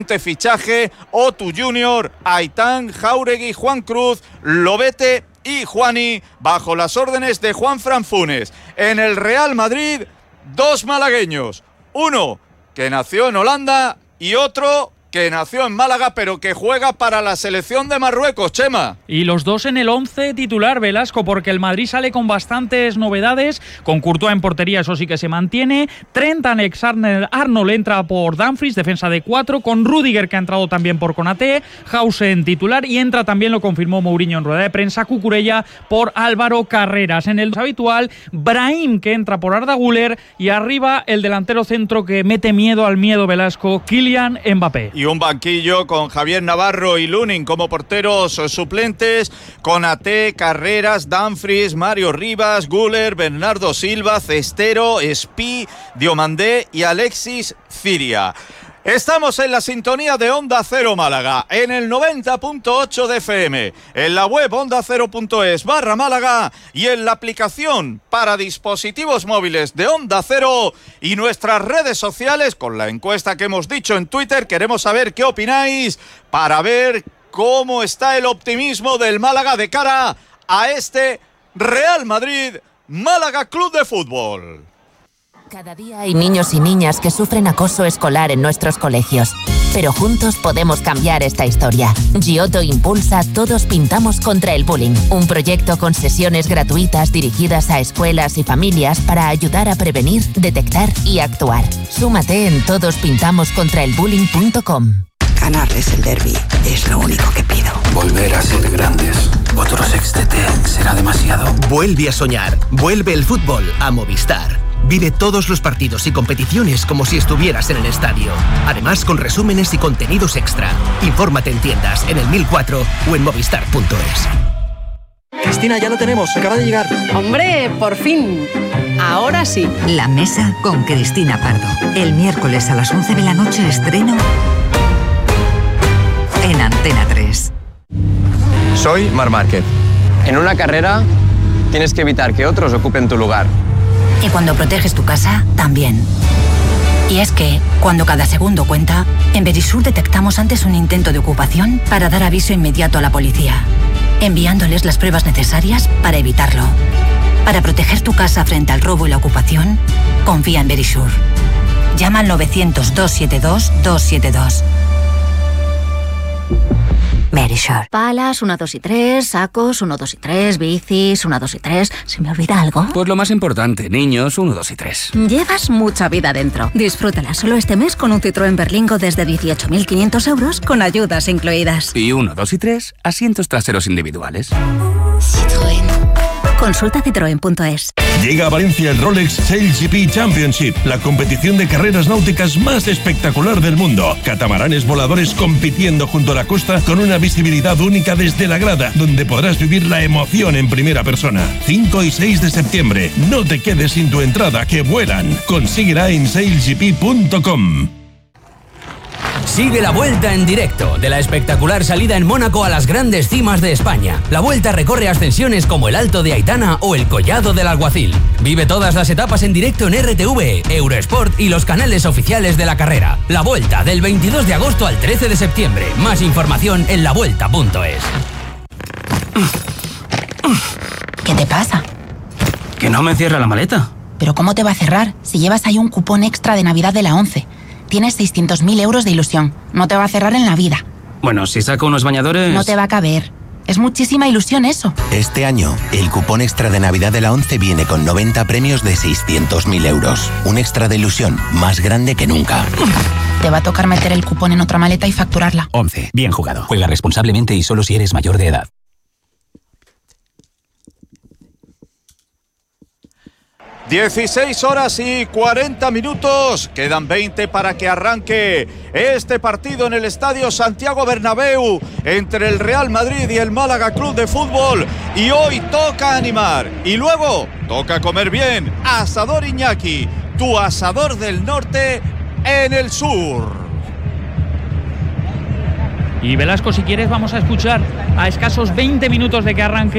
Fichaje, Otu Junior, Aitán, Jáuregui, Juan Cruz, Lobete y Juani, bajo las órdenes de Juanfran Funes. En el Real Madrid, 2 malagueños, uno que nació en Holanda y otro que nació en Málaga, pero que juega para la selección de Marruecos, Chema. Y los dos en el 11 titular, Velasco, porque el Madrid sale con bastantes novedades, con Courtois en portería, eso sí que se mantiene. Trent Alexander-Arnold entra por Dumfries, defensa de 4, con Rüdiger, que ha entrado también por Konaté, Hausen titular, y entra también, lo confirmó Mourinho en rueda de prensa, Cucurella por Álvaro Carreras. En el habitual, Brahim, que entra por Arda Güler, y arriba el delantero centro que mete miedo al miedo, Velasco, Kylian Mbappé. Y un banquillo con Javier Navarro y Lunin como porteros suplentes, Konaté, Carreras, Dumfries, Mario Rivas, Güler, Bernardo Silva, Cestero, Espí, Diomandé y Alexis Ciria. Estamos en la sintonía de Onda Cero Málaga, en el 90.8 de FM, en la web ondacero.es/Málaga y en la aplicación para dispositivos móviles de Onda Cero y nuestras redes sociales. Con la encuesta que hemos dicho en Twitter, queremos saber qué opináis para ver cómo está el optimismo del Málaga de cara a este Real Madrid Málaga Club de Fútbol. Cada día hay niños y niñas que sufren acoso escolar en nuestros colegios. Pero juntos podemos cambiar esta historia. Giotto impulsa Todos Pintamos contra el Bullying, un proyecto con sesiones gratuitas dirigidas a escuelas y familias para ayudar a prevenir, detectar y actuar. Súmate en todospintamoscontraelbullying.com. Ganarles el derbi es lo único que pido. Volver a ser grandes. Otro sextete será demasiado. Vuelve a soñar. Vuelve el fútbol a Movistar. Vive todos los partidos y competiciones como si estuvieras en el estadio. Además, con resúmenes y contenidos extra. Infórmate en tiendas, en el 1004 o en movistar.es. Cristina, ya lo tenemos, acaba de llegar. ¡Hombre, por fin! Ahora sí. La Mesa con Cristina Pardo. El miércoles a las 11 de la noche estreno en Antena 3. Soy Marc Márquez. En una carrera tienes que evitar que otros ocupen tu lugar. Y cuando proteges tu casa, también. Y es que, cuando cada segundo cuenta, en Verisur detectamos antes un intento de ocupación para dar aviso inmediato a la policía, enviándoles las pruebas necesarias para evitarlo. Para proteger tu casa frente al robo y la ocupación, confía en Verisur. Llama al 900-272-272. Verisur. Palas, 1, 2 y 3, sacos, 1, 2 y 3, bicis, 1, 2 y 3. ¿Se me olvida algo? Pues lo más importante, niños, 1, 2 y 3. Llevas mucha vida dentro. Disfrútala solo este mes con un Citroën Berlingo desde 18.500 euros con ayudas incluidas. Y 1, 2 y 3, asientos traseros individuales. Citroën. Consulta citroen.es. Llega a Valencia el Rolex SailGP Championship, la competición de carreras náuticas más espectacular del mundo. Catamaranes voladores compitiendo junto a la costa con una visibilidad única desde la grada, donde podrás vivir la emoción en primera persona. 5 y 6 de septiembre. No te quedes sin tu entrada, que vuelan. Consíguela en sailgp.com. Sigue la Vuelta en directo, de la espectacular salida en Mónaco a las grandes cimas de España. La Vuelta recorre ascensiones como el Alto de Aitana o el Collado del Alguacil. Vive todas las etapas en directo en RTV, Eurosport y los canales oficiales de la carrera. La Vuelta, del 22 de agosto al 13 de septiembre. Más información en lavuelta.es. ¿Qué te pasa? Que no me cierra la maleta. ¿Pero cómo te va a cerrar si llevas ahí un cupón extra de Navidad de la 11? Tienes 600.000 euros de ilusión. No te va a cerrar en la vida. Bueno, si saco unos bañadores... No te va a caber. Es muchísima ilusión eso. Este año, el cupón extra de Navidad de la 11 viene con 90 premios de 600.000 euros. Un extra de ilusión más grande que nunca. Te va a tocar meter el cupón en otra maleta y facturarla. 11. Bien jugado. Juega responsablemente y solo si eres mayor de edad. 16 horas y 40 minutos. Quedan 20 para que arranque este partido en el Estadio Santiago Bernabéu entre el Real Madrid y el Málaga Club de Fútbol. Y hoy toca animar y luego toca comer bien. Asador Iñaki, tu asador del norte en el sur. Y Velasco, si quieres, vamos a escuchar a escasos 20 minutos de que arranque